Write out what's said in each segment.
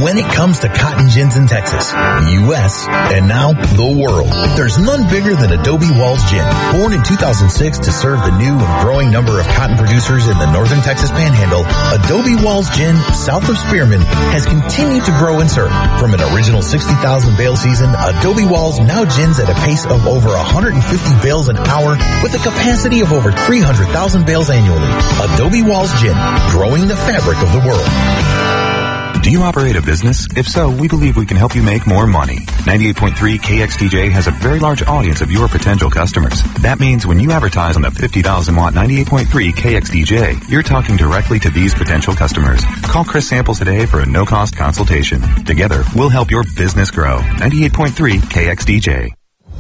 when it comes to cotton gins in Texas, the U.S., and now the world. There's none bigger than Adobe Walls Gin. Born in 2006 to serve the new and growing number of cotton producers in the northern Texas Panhandle, Adobe Walls Gin, south of Spearman, has continued to grow and serve. From an original 60,000 bale season, Adobe Walls now gins at a pace of over 150 bales an hour with a capacity of over 300,000 bales annually. Adobe Walls Gin, growing the fabric of the world. Do you operate a business? If so, we believe we can help you make more money. 98.3 KXTJ has a very large audience of your potential customers. That means when you advertise on the 50,000-watt 98.3 KXTJ, you're talking directly to these potential customers. Call Chris Samples today for a no-cost consultation. Together, we'll help your business grow. 98.3 KXTJ.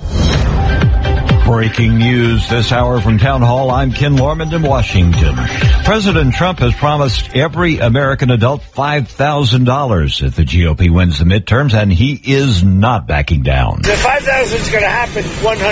Breaking news this hour from Town Hall. I'm Ken Lorman in Washington. President Trump has promised every American adult $5,000 if the GOP wins the midterms, and he is not backing down. The $5,000 is going to happen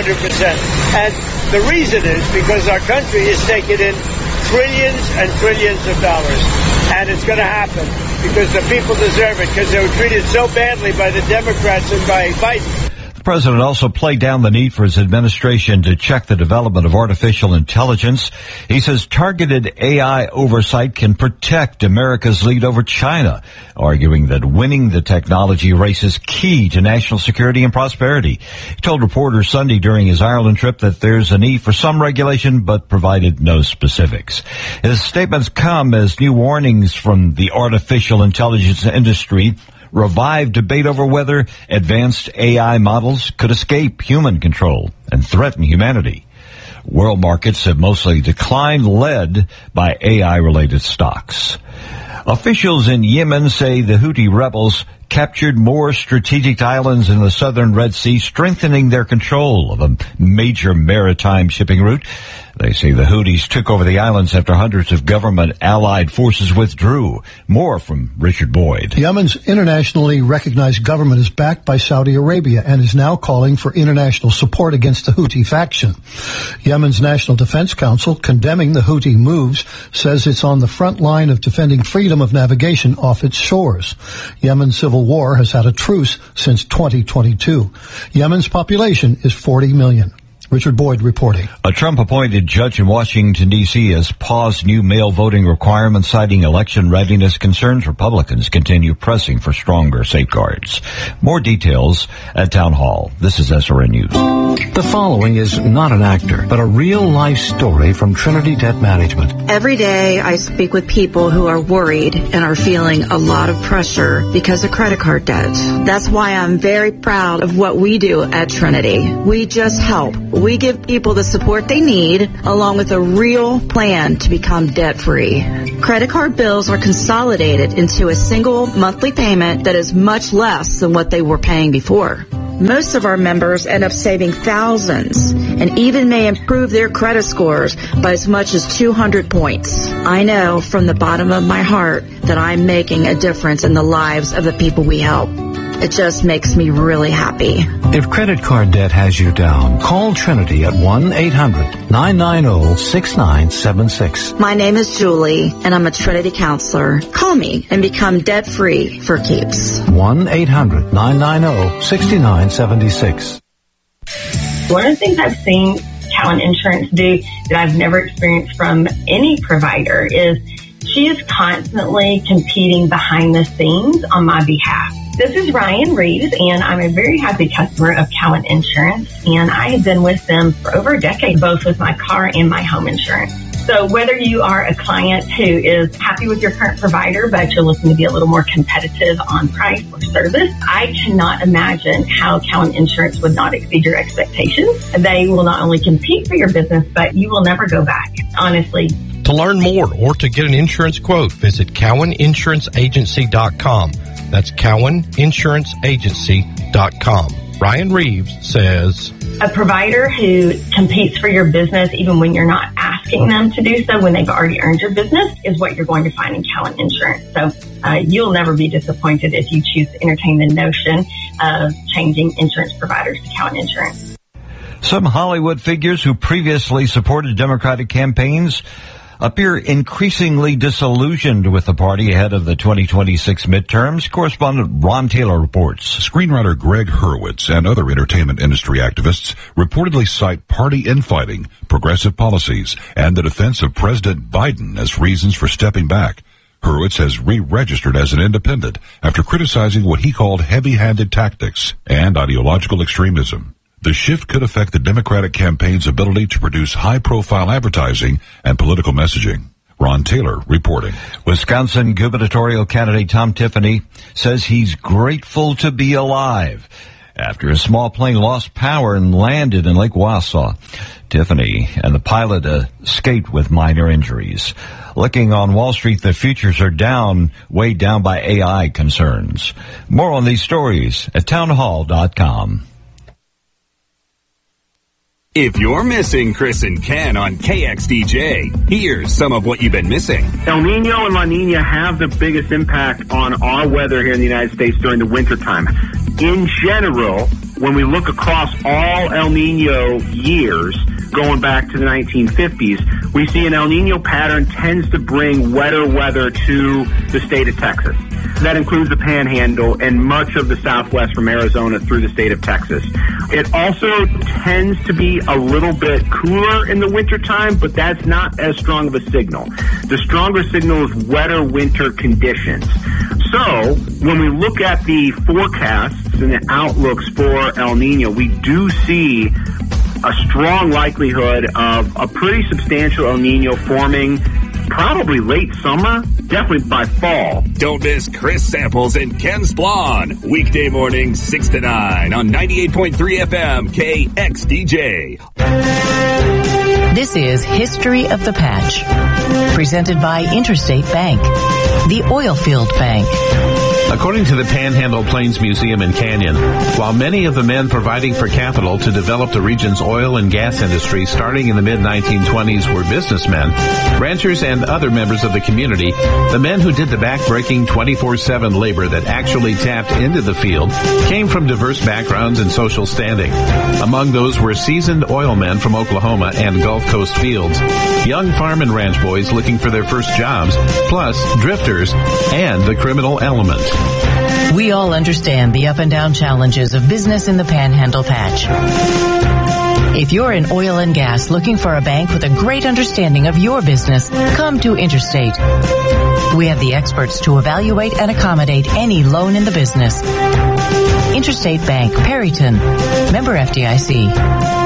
100%. And the reason is because our country is taking in trillions and trillions of dollars. And it's going to happen because the people deserve it, because they were treated so badly by the Democrats and by Biden. The president also played down the need for his administration to check the development of artificial intelligence. He says targeted AI oversight can protect America's lead over China, arguing that winning the technology race is key to national security and prosperity. He told reporters Sunday during his Ireland trip that there's a need for some regulation, but provided no specifics. His statements come as new warnings from the artificial intelligence industry revive debate over whether advanced AI models could escape human control and threaten humanity. World markets have mostly declined, led by AI-related stocks. Officials in Yemen say the Houthi rebels captured more strategic islands in the southern Red Sea, strengthening their control of a major maritime shipping route. They say the Houthis took over the islands after hundreds of government-allied forces withdrew. More from Richard Boyd. Yemen's internationally recognized government is backed by Saudi Arabia and is now calling for international support against the Houthi faction. Yemen's National Defense Council, condemning the Houthi moves, says it's on the front line of defending freedom of navigation off its shores. Yemen's civil war has had a truce since 2022. Yemen's population is 40 million. Richard Boyd reporting. A Trump-appointed judge in Washington, D.C. has paused new mail voting requirements, citing election readiness concerns. Republicans continue pressing for stronger safeguards. More details at Town Hall. This is SRN News. The following is not an actor, but a real-life story from Trinity Debt Management. Every day I speak with people who are worried and are feeling a lot of pressure because of credit card debt. That's why I'm very proud of what we do at Trinity. We just help. We give people the support they need, along with a real plan to become debt-free. Credit card bills are consolidated into a single monthly payment that is much less than what they were paying before. Most of our members end up saving thousands and even may improve their credit scores by as much as 200 points. I know from the bottom of my heart that I'm making a difference in the lives of the people we help. It just makes me really happy. If credit card debt has you down, call Trinity at 1-800-990-6976. My name is Julie, and I'm a Trinity counselor. Call me and become debt-free for keeps. 1-800-990-6976. One of the things I've seen Cowan Insurance do that I've never experienced from any provider is she is constantly competing behind the scenes on my behalf. This is Ryan Reeves, and I'm a very happy customer of Cowan Insurance, and I have been with them for over a decade, both with my car and my home insurance. So whether you are a client who is happy with your current provider, but you're looking to be a little more competitive on price or service, I cannot imagine how Cowan Insurance would not exceed your expectations. They will not only compete for your business, but you will never go back, honestly. To learn more or to get an insurance quote, visit CowanInsuranceAgency.com. That's CowanInsuranceAgency.com. Ryan Reeves says, a provider who competes for your business, even when you're not asking them to do so, when they've already earned your business, is what you're going to find in Cowan Insurance. So you'll never be disappointed if you choose to entertain the notion of changing insurance providers to Cowan Insurance. Some Hollywood figures who previously supported Democratic campaigns appear increasingly disillusioned with the party ahead of the 2026 midterms. Correspondent Ron Taylor reports. Screenwriter Greg Hurwitz and other entertainment industry activists reportedly cite party infighting, progressive policies, and the defense of President Biden as reasons for stepping back. Hurwitz has re-registered as an independent after criticizing what he called heavy-handed tactics and ideological extremism. The shift could affect the Democratic campaign's ability to produce high-profile advertising and political messaging. Ron Taylor reporting. Wisconsin gubernatorial candidate Tom Tiffany says he's grateful to be alive after a small plane lost power and landed in Lake Wausau. Tiffany and the pilot escaped with minor injuries. Looking on Wall Street, the futures are down, weighed down by AI concerns. More on these stories at townhall.com. If you're missing Chris and Ken on KXDJ, here's some of what you've been missing. El Nino and La Nina have the biggest impact on our weather here in the United States during the wintertime. In general, when we look across all El Nino years, going back to the 1950s, we see an El Nino pattern tends to bring wetter weather to the state of Texas. That includes the Panhandle and much of the Southwest from Arizona through the state of Texas. It also tends to be a little bit cooler in the wintertime, but that's not as strong of a signal. The stronger signal is wetter winter conditions. So when we look at the forecasts and the outlooks for El Nino, we do see a strong likelihood of a pretty substantial El Nino forming probably late summer, definitely by fall. Don't miss Chris Samples and Ken Splon. Weekday morning, 6 to 9 on 98.3 FM KXDJ. This is History of the Patch, presented by Interstate Bank, the Oilfield Bank. According to the Panhandle Plains Museum in Canyon, while many of the men providing for capital to develop the region's oil and gas industry starting in the mid-1920s were businessmen, ranchers, and other members of the community, the men who did the back-breaking 24/7 labor that actually tapped into the field came from diverse backgrounds and social standing. Among those were seasoned oil men from Oklahoma and Gulf Coast fields, young farm and ranch boys looking for their first jobs, plus drifters and the criminal element. We all understand the up and down challenges of business in the Panhandle Patch. If you're in oil and gas looking for a bank with a great understanding of your business, come to Interstate. We have the experts to evaluate and accommodate any loan in the business. Interstate Bank, Perryton. Member FDIC.